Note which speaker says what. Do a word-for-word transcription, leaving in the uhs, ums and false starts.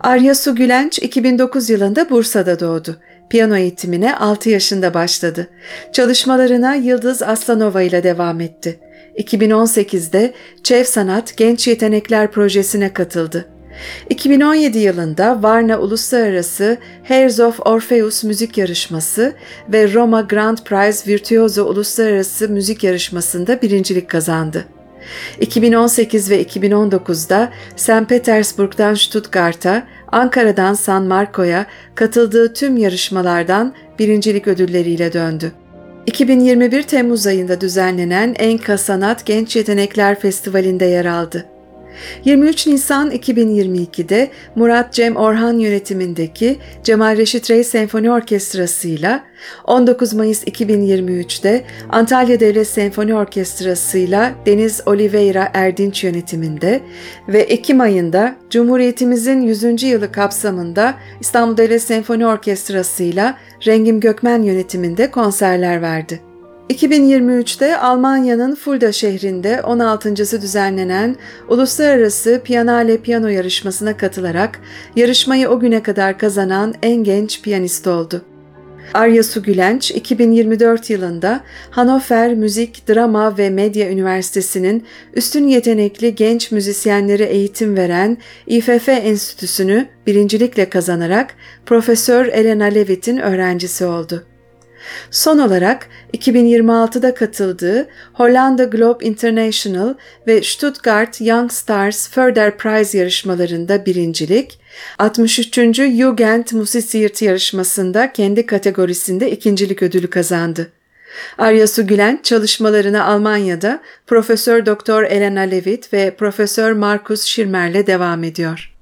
Speaker 1: Arya Su Gülenç iki bin dokuz yılında Bursa'da doğdu. Piyano eğitimine altı yaşında başladı. Çalışmalarına Yıldız Aslanova ile devam etti. iki bin on sekizde Çev Sanat Genç Yetenekler Projesi'ne katıldı. iki bin on yedi yılında Varna Uluslararası Heirs of Orpheus müzik yarışması ve Roma Grand Prize Virtuoso Uluslararası Müzik Yarışması'nda birincilik kazandı. iki bin on sekiz ve iki bin on dokuzda Sankt Petersburg'dan Stuttgart'a, Ankara'dan San Marco'ya katıldığı tüm yarışmalardan birincilik ödülleriyle döndü. iki bin yirmi bir Temmuz ayında düzenlenen Enka Sanat Genç Yetenekler Festivali'nde yer aldı. yirmi üç Nisan iki bin yirmi ikide Murat Cem Orhan yönetimindeki Cemal Reşit Rey Senfoni Orkestrası ile on dokuz Mayıs iki bin yirmi üçte Antalya Devlet Senfoni Orkestrası ile Deniz Oliveira Erdinç yönetiminde ve Ekim ayında Cumhuriyetimizin yüzüncü yılı kapsamında İstanbul Devlet Senfoni Orkestrası ile Rengim Gökmen yönetiminde konserler verdi. iki bin yirmi üçte Almanya'nın Fulda şehrinde on altıncısı düzenlenen Uluslararası Pianale Piyano yarışmasına katılarak yarışmayı o güne kadar kazanan en genç piyanist oldu. Arya Su Gülenç, iki bin yirmi dört yılında Hannover Müzik, Drama ve Medya Üniversitesi'nin üstün yetenekli genç müzisyenlere eğitim veren İ F F Enstitüsü'nü birincilikle kazanarak Profesör Elena Levitt'in öğrencisi oldu. Son olarak iki bin yirmi altıda katıldığı Hollanda Globe International ve Stuttgart Young Stars Further Prize yarışmalarında birincilik, altmış üçüncü Jugend Musisiert yarışmasında kendi kategorisinde ikincilik ödülü kazandı. Arya Su Gülenç çalışmalarına Almanya'da Profesör Doktor Elena Levitt ve Profesör Markus Schirmer'le devam ediyor.